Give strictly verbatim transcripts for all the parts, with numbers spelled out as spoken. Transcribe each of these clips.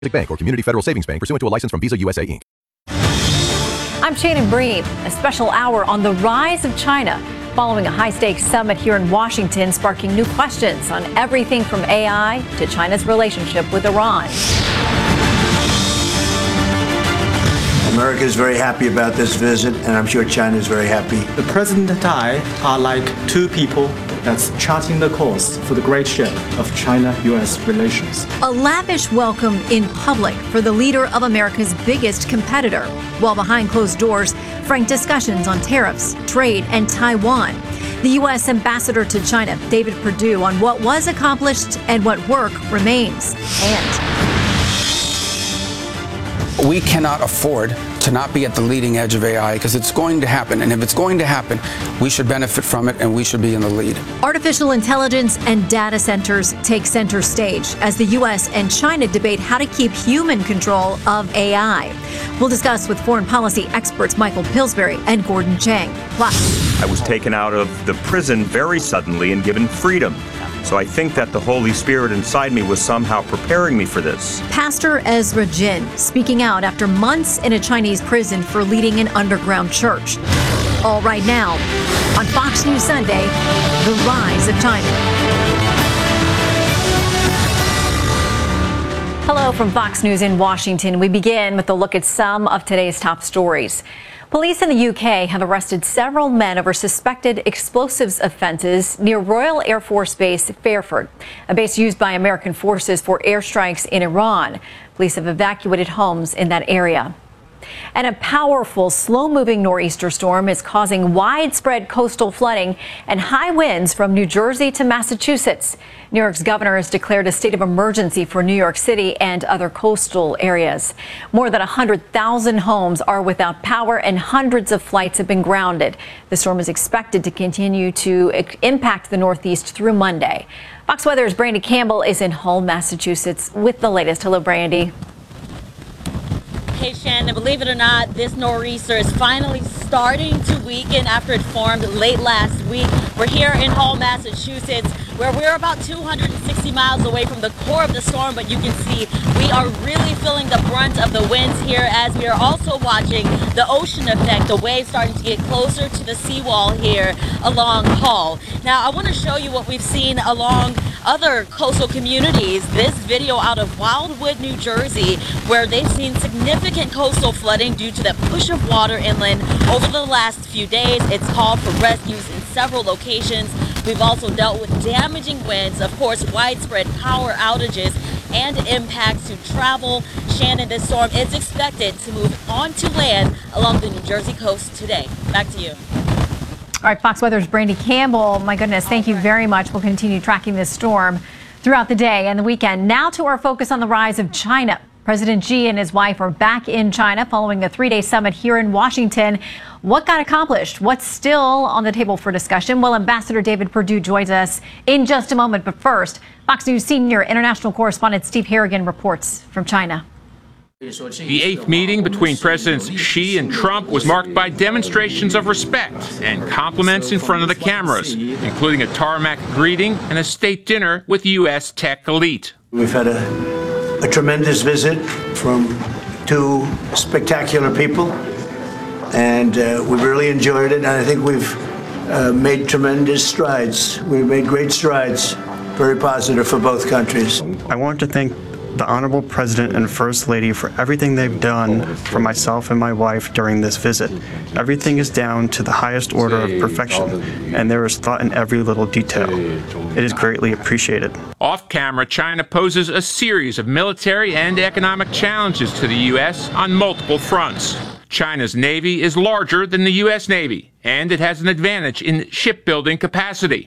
Bank or Community Federal Savings Bank pursuant to a license from Visa U S A, Incorporated. I'm Shannon Bream. A special hour on the rise of China following a high-stakes summit here in Washington, sparking new questions on everything from A I to China's relationship with Iran. America is very happy about this visit, and I'm sure China is very happy. The President and I are like two people that's charting the course for the great ship of China-U S relations. A lavish welcome in public for the leader of America's biggest competitor, while behind closed doors, frank discussions on tariffs, trade, and Taiwan. The U S ambassador to China, David Perdue, on what was accomplished and what work remains. And we cannot afford to not be at the leading edge of A I because it's going to happen. And if it's going to happen, we should benefit from it and we should be in the lead. Artificial intelligence and data centers take center stage as the U S and China debate how to keep human control of A I. We'll discuss with foreign policy experts Michael Pillsbury and Gordon Chang. Plus, I was taken out of the prison very suddenly and given freedom. So I think that the Holy Spirit inside me was somehow preparing me for this. Pastor Ezra Jin speaking out after months in a Chinese prison for leading an underground church. All right now, on Fox News Sunday, the rise of China. Hello from Fox News in Washington. We begin with a look at some of today's top stories. Police in the U K have arrested several men over suspected explosives offenses near Royal Air Force Base Fairford, a base used by American forces for airstrikes in Iran. Police have evacuated homes in that area. And a powerful, slow-moving nor'easter storm is causing widespread coastal flooding and high winds from New Jersey to Massachusetts. New York's governor has declared a state of emergency for New York City and other coastal areas. More than one hundred thousand homes are without power and hundreds of flights have been grounded. The storm is expected to continue to impact the Northeast through Monday. Fox Weather's Brandy Campbell is in Hull, Massachusetts with the latest. Hello, Brandy. Hey, Shannon, believe it or not, this nor'easter is finally starting to weaken after it formed late last week. We're here in Hull, Massachusetts, where we're about two hundred sixty miles away from the core of the storm, but you can see we are really feeling the brunt of the winds here as we are also watching the ocean effect, the waves starting to get closer to the seawall here along Hull. Now, I want to show you what we've seen along other coastal communities. This video out of Wildwood, New Jersey, where they've seen significant coastal flooding due to the push of water inland over the last few days. It's called for rescues in several locations. We've also dealt with damaging winds, of course, widespread power outages and impacts to travel. Shannon, this storm is expected to move onto land along the New Jersey coast today. Back to you. All right, Fox Weather's Brandy Campbell. My goodness, thank you very much. We'll continue tracking this storm throughout the day and the weekend. Now to our focus on the rise of China. President Xi and his wife are back in China following a three-day summit here in Washington. What got accomplished? What's still on the table for discussion? Well, Ambassador David Perdue joins us in just a moment. But first, Fox News senior international correspondent Steve Harrigan reports from China. The eighth meeting between Presidents Xi and Trump was marked by demonstrations of respect and compliments in front of the cameras, including a tarmac greeting and a state dinner with U S tech elite. We've had a, a tremendous visit from two spectacular people, and uh, we've really enjoyed it, and I think we've uh, made tremendous strides. We've made great strides, very positive for both countries. I want to thank the Honorable President and First Lady for everything they've done for myself and my wife during this visit. Everything is down to the highest order of perfection, and there is thought in every little detail. It is greatly appreciated. Off camera, China poses a series of military and economic challenges to the U S on multiple fronts. China's Navy is larger than the U S Navy, and it has an advantage in shipbuilding capacity.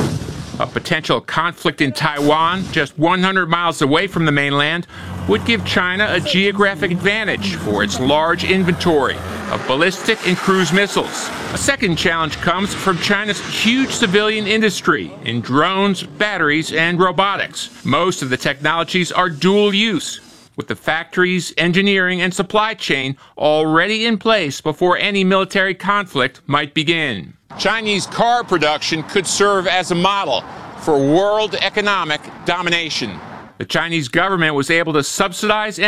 A potential conflict in Taiwan, just one hundred miles away from the mainland, would give China a geographic advantage for its large inventory of ballistic and cruise missiles. A second challenge comes from China's huge civilian industry in drones, batteries, and robotics. Most of the technologies are dual use, with the factories, engineering, and supply chain already in place before any military conflict might begin. Chinese car production could serve as a model for world economic domination. The Chinese government was able to subsidize